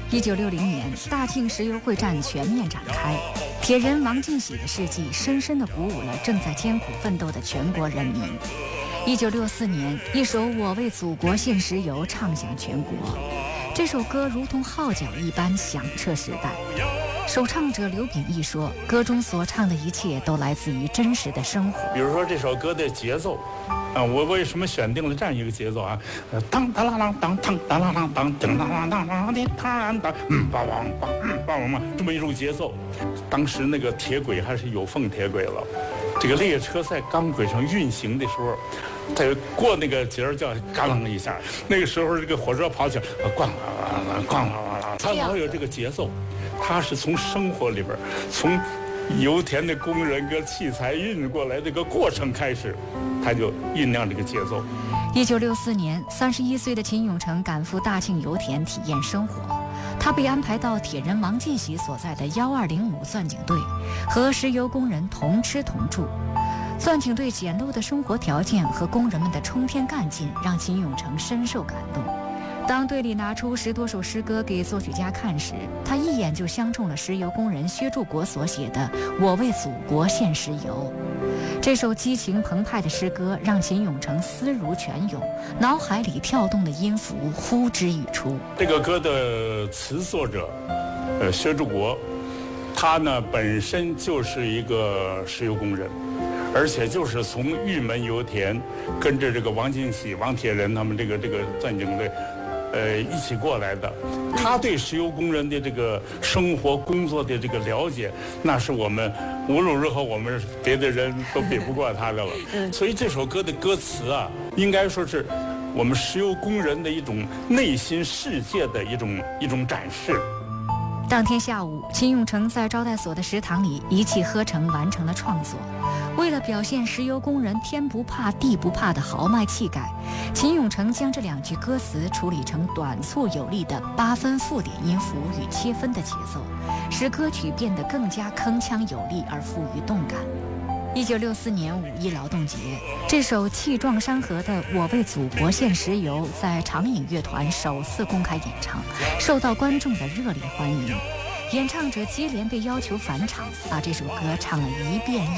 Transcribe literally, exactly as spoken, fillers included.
一九六零年，大庆石油会战全面展开，铁人王进喜的事迹深深地鼓舞了正在艰苦奋斗的全国人民。一九六四年，一首《我为祖国献石油》唱响全国，这首歌如同号角一般响彻时代。首唱者刘秉义说，歌中所唱的一切都来自于真实的生活。 比如说这首歌的节奏啊，我为什么选定了这样一个节奏啊？呃，当当啷啷当当当啷啷当当啷啷当啷的当当，嗯，梆梆梆，嗯，梆梆梆，这么一种节奏。当时那个铁轨还是有缝铁轨了，这个列车在钢轨上运行的时候，在过那个节儿叫嘎啷一下，那个时候这个火车跑起来，咣啷啷咣啷啷啷，它老有这个节奏，它是从生活里边，从油田的工人跟器材运过来这个过程开始，他就酝酿这个节奏。 一九六四年，三十一岁的秦永成赶赴大庆油田体验生活，他被安排到铁人王进喜所在的幺二零五钻井队，和石油工人同吃同住。钻井队简陋的生活条件和工人们的冲天干劲，让秦永成深受感动。当队里拿出十多首诗歌给作曲家看时，他一眼就相中了石油工人薛柱国所写的《我为祖国献石油》。这首激情澎湃的诗歌让秦永成思如泉涌，脑海里跳动的音符呼之欲出。 这个歌的词作者，呃，薛柱国，他呢本身就是一个石油工人，而且就是从玉门油田跟着这个王进喜、王铁人他们这个这个钻井队。呃，一起过来的，他对石油工人的这个生活工作的这个了解，那是我们无论如何我们别的人都比不过他的了。所以这首歌的歌词啊，应该说是我们石油工人的一种内心世界的一种一种展示。 当天下午，秦永成在招待所的食堂里一气呵成完成了创作。为了表现石油工人天不怕地不怕的豪迈气概，秦永成将这两句歌词处理成短促有力的八分附点音符与切分的节奏，使歌曲变得更加铿锵有力而富于动感。一九六四年五一劳动节，这首气壮山河的《我为祖国献石油》在长影乐团首次公开演唱，受到观众的热烈欢迎。演唱者接连被要求返场，把这首歌唱了一遍